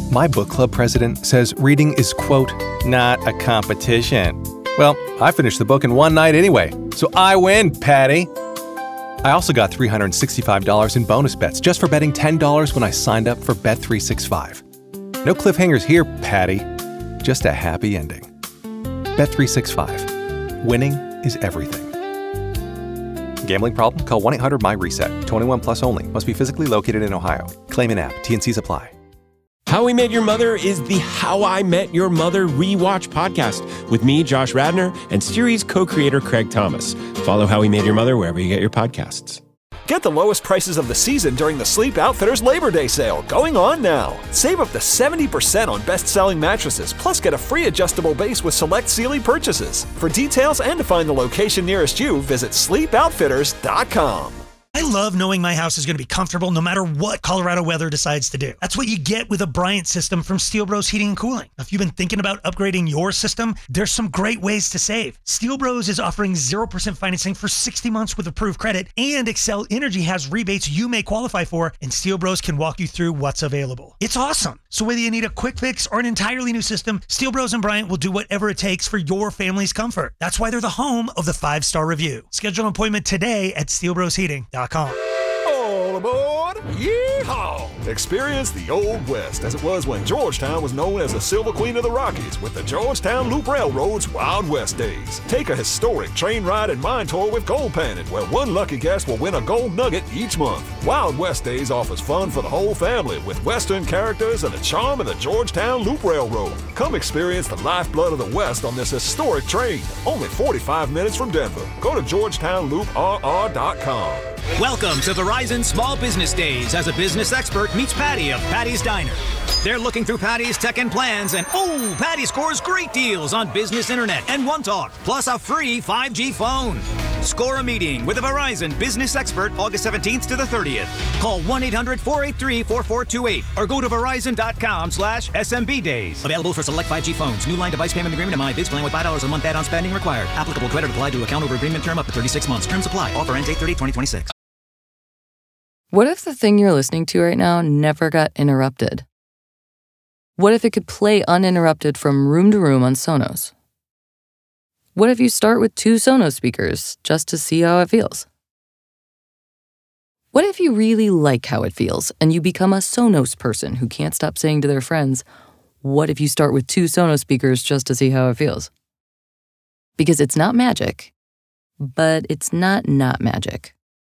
My book club president says reading is, quote, not a competition. Well, I finished the book in one night anyway, so I win, Patty. I also got $365 in bonus bets just for betting $10 when I signed up for Bet365. No cliffhangers here, Patty. Just a happy ending. Bet365. Winning is everything. Gambling problem? Call 1-800-MY-RESET. 21 plus only. Must be physically located in Ohio. Claim in app. T&Cs apply. How We Met Your Mother is the How I Met Your Mother rewatch podcast with me, Josh Radnor, and series co-creator Craig Thomas. Follow How We Met Your Mother wherever you get your podcasts. Get the lowest prices of the season during the Sleep Outfitters Labor Day sale going on now. Save up to 70% on best-selling mattresses, plus get a free adjustable base with select Sealy purchases. For details and to find the location nearest you, visit sleepoutfitters.com. I love knowing my house is going to be comfortable no matter what Colorado weather decides to do. That's what you get with a Bryant system from Steel Bros Heating and Cooling. If you've been thinking about upgrading your system, there's some great ways to save. Steel Bros is offering 0% financing for 60 months with approved credit, and Excel Energy has rebates you may qualify for, and Steel Bros can walk you through what's available. It's awesome. So whether you need a quick fix or an entirely new system, Steel Bros and Bryant will do whatever it takes for your family's comfort. That's why they're the home of the 5-star review. Schedule an appointment today at steelbrosheating.com. All aboard! Yeehaw! Experience the Old West as it was when Georgetown was known as the Silver Queen of the Rockies with the Georgetown Loop Railroad's Wild West Days. Take a historic train ride and mine tour with Gold Panning, where one lucky guest will win a gold nugget each month. Wild West Days offers fun for the whole family with Western characters and the charm of the Georgetown Loop Railroad. Come experience the lifeblood of the West on this historic train. Only 45 minutes from Denver. Go to GeorgetownLoopRR.com. Welcome to Verizon Small Business Days as a business expert meets Patty of Patty's Diner. They're looking through Patty's tech and plans, and Patty scores great deals on business internet and OneTalk, plus a free 5G phone. Score a meeting with a Verizon business expert August 17th to the 30th. Call 1-800-483-4428 or go to verizon.com/SMB days. Available for select 5G phones. New line device payment agreement and MyBiz plan with $5 a month add-on spending required. Applicable credit applied to account over agreement term up to 36 months. Terms apply. Offer ends 8/30/2026. What if the thing you're listening to right now never got interrupted? What if it could play uninterrupted from room to room on Sonos? What if you start with 2 Sonos speakers just to see how it feels? What if you really like how it feels and you become a Sonos person who can't stop saying to their friends, what if you start with 2 Sonos speakers just to see how it feels? Because it's not magic, but it's not magic.